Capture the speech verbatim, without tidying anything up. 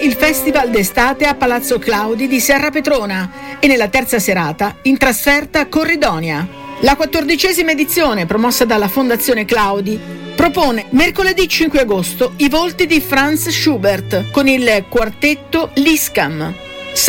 il Festival d'estate a Palazzo Claudi di Serra Petrona e nella terza serata in trasferta a Corridonia. La quattordicesima edizione, promossa dalla Fondazione Claudi, propone mercoledì cinque agosto i volti di Franz Schubert con il quartetto Liscam.